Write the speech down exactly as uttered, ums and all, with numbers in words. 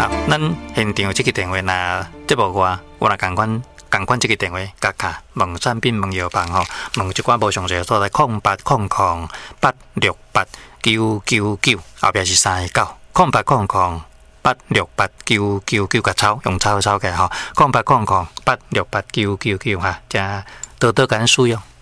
好，咱现场有这个电话，那节目外，我来共款共款这个电话，甲卡问产品问药房吼，问一寡无详细所在，空八空空八六八九九九，后壁是三个九，空八空空八六八九九九，甲抄用抄抄起来吼，空八空空八六八九九九哈，加多多感使用。